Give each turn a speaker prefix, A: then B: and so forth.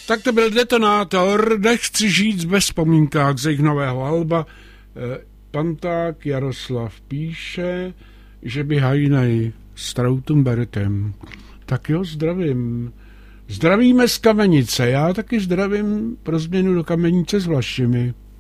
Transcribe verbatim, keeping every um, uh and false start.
A: Tak to byl Detonátor, nechci žít bez vzpomínkách z jejich nového alba. Panták Jaroslav píše, že by hajnej s Trautumbertem. Tak jo, zdravím. Zdravíme z Kamenice, já taky zdravím pro změnu do Kamenice s Vlašimi.